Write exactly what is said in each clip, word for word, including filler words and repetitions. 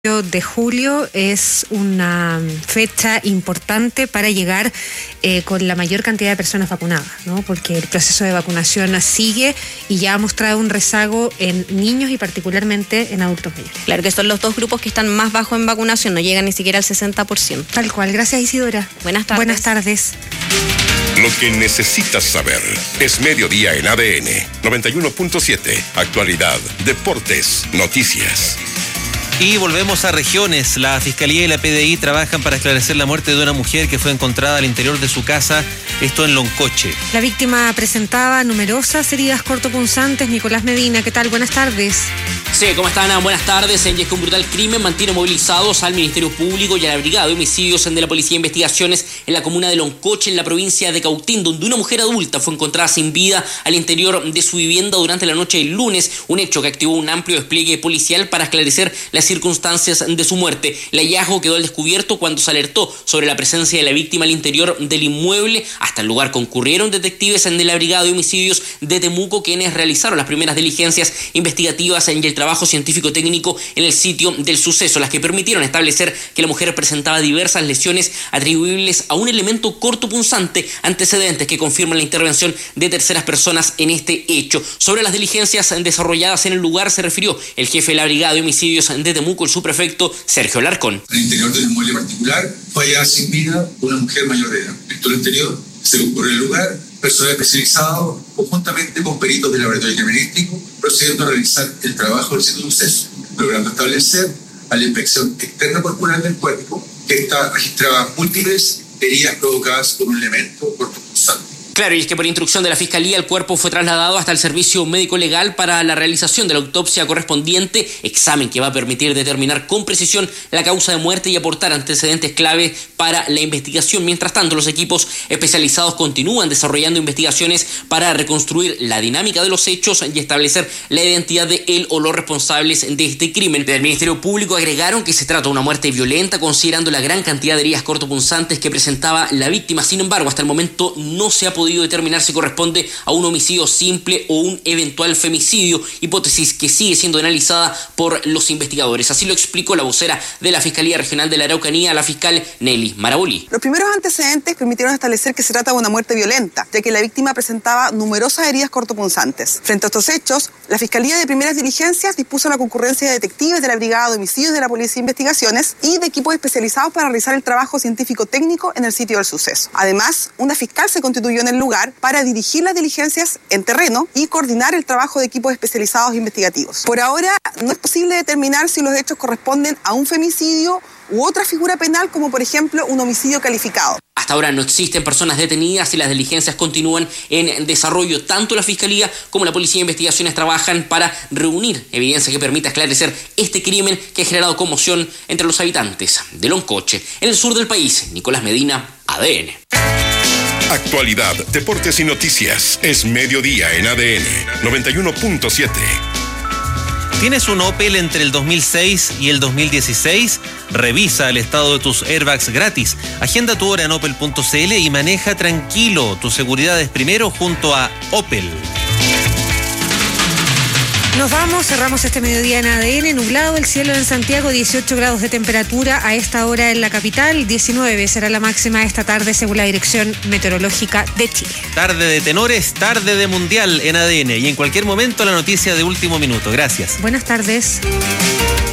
de julio es una fecha importante para llegar eh, con la mayor cantidad de personas vacunadas, ¿no? Porque el proceso de vacunación sigue y ya ha mostrado un rezago en niños y particularmente en adultos mayores. Claro que son los dos grupos que están más bajos en vacunación, no llegan ni siquiera al sesenta por ciento. Tal cual. Gracias, Isidora. Buenas tardes. Buenas tardes. Lo que necesitas saber es Mediodía en A D N noventa y uno punto siete. Actualidad, deportes, noticias. Y volvemos a regiones. La Fiscalía y la P D I trabajan para esclarecer la muerte de una mujer que fue encontrada al interior de su casa, esto en Loncoche. La víctima presentaba numerosas heridas cortopunzantes. Nicolás Medina, ¿qué tal? Buenas tardes. Sí, ¿cómo están? Buenas tardes. Y es que un brutal crimen mantiene movilizados al Ministerio Público y a la Brigada de Homicidios de la Policía de Investigaciones en la comuna de Loncoche, en la provincia de Cautín, donde una mujer adulta fue encontrada sin vida al interior de su vivienda durante la noche del lunes, un hecho que activó un amplio despliegue policial para esclarecer las circunstancias de su muerte. El hallazgo quedó al descubierto cuando se alertó sobre la presencia de la víctima al interior del inmueble. Hasta el lugar concurrieron detectives de la Brigada de Homicidios de Temuco, quienes realizaron las primeras diligencias investigativas y el trabajo científico-técnico en el sitio del suceso, las que permitieron establecer que la mujer presentaba diversas lesiones atribuibles a un elemento cortopunzante, antecedentes que confirman la intervención de terceras personas en este hecho. Sobre las diligencias desarrolladas en el lugar se refirió el jefe de la Brigada de Homicidios de Temuco, el subprefecto Sergio Larcón. Al interior del inmueble particular fue hallada sin vida una mujer mayor de edad. En todo el interior se concurrió el lugar, personal especializado, conjuntamente con peritos del laboratorio criminalístico, procediendo a realizar el trabajo del sitio de suceso, logrando establecer a la inspección externa corporal del cuerpo que esta registraba múltiples heridas provocadas por un elemento cortopunzante. Claro, y es que por instrucción de la Fiscalía el cuerpo fue trasladado hasta el servicio médico legal para la realización de la autopsia correspondiente, examen que va a permitir determinar con precisión la causa de muerte y aportar antecedentes clave para la investigación. Mientras tanto, los equipos especializados continúan desarrollando investigaciones para reconstruir la dinámica de los hechos y establecer la identidad de él o los responsables de este crimen. Del Ministerio Público agregaron que se trata de una muerte violenta considerando la gran cantidad de heridas cortopunzantes que presentaba la víctima. Sin embargo, hasta el momento no se ha podido determinar si corresponde a un homicidio simple o un eventual femicidio, hipótesis que sigue siendo analizada por los investigadores. Así lo explicó la vocera de la Fiscalía Regional de la Araucanía, la fiscal Nelly Marabolí. Los primeros antecedentes permitieron establecer que se trata de una muerte violenta, ya que la víctima presentaba numerosas heridas cortopunzantes. Frente a estos hechos, la Fiscalía de Primeras Diligencias dispuso la concurrencia de detectives de la Brigada de Homicidios de la Policía de Investigaciones y de equipos especializados para realizar el trabajo científico-técnico en el sitio del suceso. Además, una fiscal se constituyó en el lugar para dirigir las diligencias en terreno y coordinar el trabajo de equipos especializados investigativos. Por ahora, no es posible determinar si los hechos corresponden a un femicidio u otra figura penal, como por ejemplo un homicidio calificado. Hasta ahora no existen personas detenidas y las diligencias continúan en desarrollo. Tanto la Fiscalía como la Policía de Investigaciones trabajan para reunir evidencia que permita esclarecer este crimen que ha generado conmoción entre los habitantes de Loncoche. En el sur del país, Nicolás Medina, A D N. Actualidad, deportes y noticias. Es Mediodía en A D N noventa y uno punto siete. ¿Tienes un Opel entre el dos mil seis y el dos mil dieciséis? Revisa el estado de tus airbags gratis. Agenda tu hora en opel punto c l y maneja tranquilo. Tu seguridad es primero junto a Opel. Nos vamos, cerramos este mediodía en A D N, nublado el cielo en Santiago, dieciocho grados de temperatura a esta hora en la capital, diecinueve será la máxima esta tarde según la Dirección Meteorológica de Chile. Tarde de tenores, tarde de mundial en A D N y en cualquier momento la noticia de último minuto. Gracias. Buenas tardes.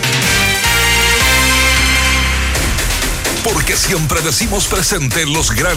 Porque siempre decimos presente en los grandes